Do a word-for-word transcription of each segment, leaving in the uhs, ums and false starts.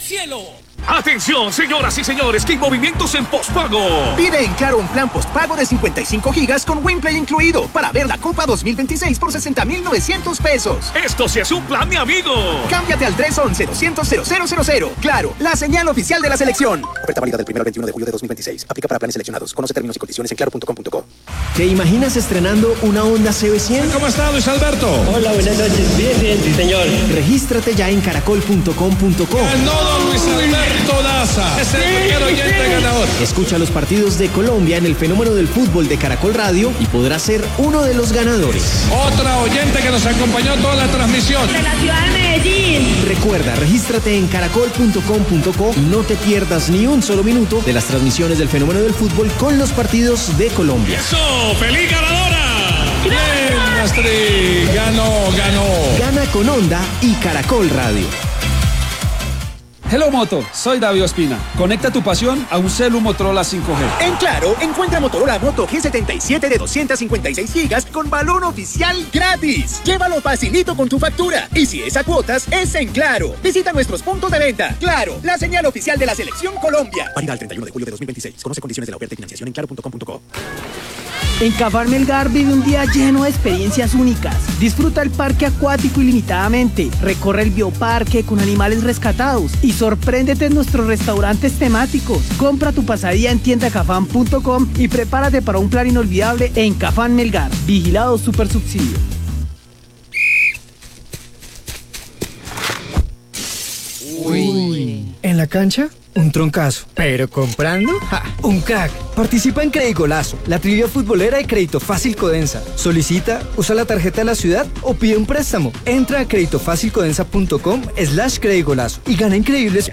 cielo. Atención, señoras y señores, que hay movimientos en pospago. Pide en Claro un plan pospago de cincuenta y cinco gigas con WinPlay incluido para ver la Copa dos mil veintiséis por sesenta mil novecientos pesos. Esto sí es un plan, mi amigo. Cámbiate al tres once, doscientos, cero cero cero cero. Claro, la señal oficial de la selección. Oferta válida del primero al veintiuno de julio de dos mil veintiséis. Aplica para planes seleccionados. Conoce términos y condiciones en claro punto com punto co. ¿Te imaginas estrenando una Honda C B cien? ¿Cómo está, Luis Alberto? Hola, buenas noches. Bien, bien, sí, señor. Regístrate ya en caracol punto com punto co. Ganó don Luis Alberto Daza. Es el primer oyente ganador. Escucha los partidos de Colombia en el fenómeno del fútbol de Caracol Radio y podrás ser uno de los ganadores. Otra oyente que nos acompañó toda la transmisión. De la ciudad de Medellín. Recuerda, regístrate en caracol punto com punto co y no te pierdas ni un solo minuto de las transmisiones del fenómeno del fútbol con los partidos de Colombia. ¡Eso! ¡Feliz ganadora! Bien, Astrid. Ganó, ganó. Gana con Honda y Caracol Radio. Hello Moto, soy David Ospina. Conecta tu pasión a un celu Motorola cinco G. En Claro, encuentra Motorola Moto G setenta y siete de doscientos cincuenta y seis gigas con balón oficial gratis. Llévalo facilito con tu factura. Y si es a cuotas, es en Claro. Visita nuestros puntos de venta. Claro, la señal oficial de la Selección Colombia. Válida al treinta y uno de julio de dos mil veintiséis. Conoce condiciones de la oferta y financiación en claro punto com punto co. En Cafán Melgar vive un día lleno de experiencias únicas. Disfruta el parque acuático ilimitadamente, recorre el bioparque con animales rescatados y sorpréndete en nuestros restaurantes temáticos. Compra tu pasadía en tienda cafán punto com y prepárate para un plan inolvidable en Cafán Melgar. Vigilado Supersubsidio. Uy. ¿En la cancha? Un troncazo. ¿Pero comprando? ¡Ja! ¡Un crack! Participa en Credigolazo, la trivia futbolera de Crédito Fácil Codensa. Solicita, usa la tarjeta de la ciudad o pide un préstamo. Entra a creditofacilcodensa punto com slash Credigolazo y gana increíbles...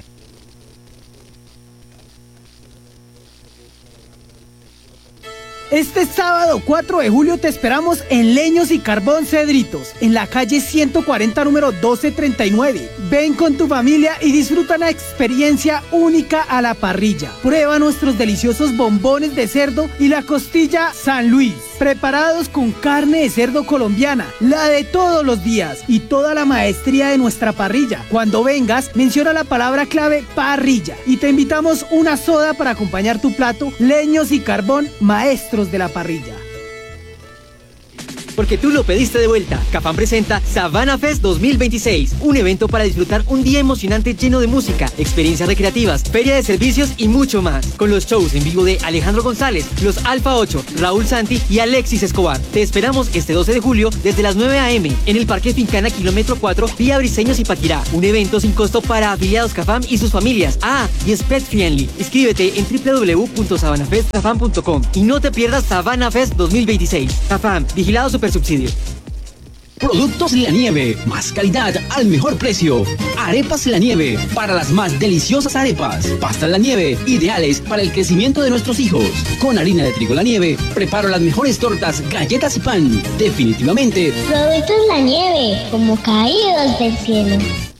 Este sábado cuatro de julio te esperamos en Leños y Carbón Cedritos, en la calle ciento cuarenta, número doce treinta y nueve. Ven con tu familia y disfruta una experiencia única a la parrilla. Prueba nuestros deliciosos bombones de cerdo y la costilla San Luis, preparados con carne de cerdo colombiana, la de todos los días y toda la maestría de nuestra parrilla. Cuando vengas, menciona la palabra clave parrilla y te invitamos una soda para acompañar tu plato. Leños y Carbón, maestros de la parrilla. Porque tú lo pediste de vuelta. Cafán presenta Savannah Fest dos mil veintiséis, un evento para disfrutar un día emocionante lleno de música, experiencias recreativas, feria de servicios y mucho más. Con los shows en vivo de Alejandro González, los Alfa ocho, Raúl Santi y Alexis Escobar. Te esperamos este doce de julio desde las nueve a eme en el Parque Fincana Kilómetro cuatro, vía Briseños y Paquirá. Un evento sin costo para afiliados Cafam y sus familias. Ah, y es pet friendly. Inscríbete en doble u doble u doble u punto savannah fest cafam punto com y no te pierdas Savannah Fest dos mil veintiséis. Cafam, vigilado super subsidio. Productos La Nieve, más calidad al mejor precio. Arepas La Nieve, para las más deliciosas arepas. Pastas La Nieve, ideales para el crecimiento de nuestros hijos. Con harina de trigo La Nieve, preparo las mejores tortas, galletas y pan. Definitivamente. Productos La Nieve, como caídos del cielo.